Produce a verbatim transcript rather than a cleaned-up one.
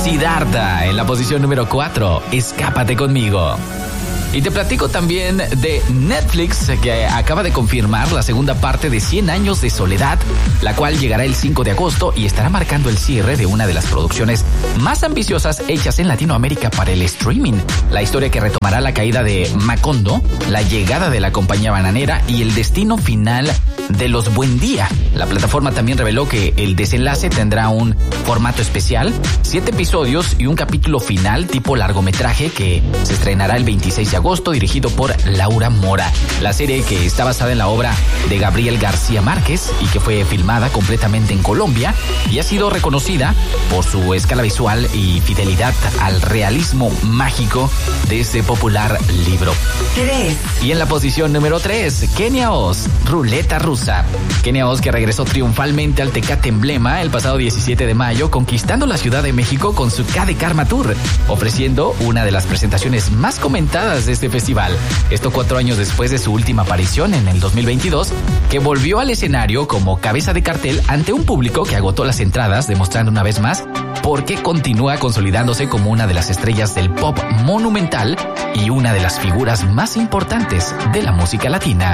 Siddhartha en la posición número cuatro, Escápate conmigo. Y te platico también de Netflix, que acaba de confirmar la segunda parte de cien años de soledad, la cual llegará el cinco de agosto y estará marcando el cierre de una de las producciones más ambiciosas hechas en Latinoamérica para el streaming. La historia que retomará la caída de Macondo, la llegada de la compañía bananera y el destino final de los Buendía. La plataforma también reveló que el desenlace tendrá un formato especial, siete episodios y un capítulo final tipo largometraje que se estrenará el veintiséis de agosto, dirigido por Laura Mora. La serie, que está basada en la obra de Gabriel García Márquez y que fue filmada completamente en Colombia y ha sido reconocida por su escala visual y fidelidad al realismo mágico de este popular libro. tres. Y en la posición número tres, Kenia Oz, Ruleta Rusa. Kenia Oz, que regresó triunfalmente al Tecate Emblema el pasado diecisiete de mayo, conquistando la Ciudad de México con su K de Karma Tour, ofreciendo una de las presentaciones más comentadas de este festival. Esto cuatro años después de su última aparición en el dos mil veintidós, que volvió al escenario como cabeza de cartel ante un público que agotó las entradas, demostrando una vez más por qué continúa consolidándose como una de las estrellas del pop monumental y una de las figuras más importantes de la música latina.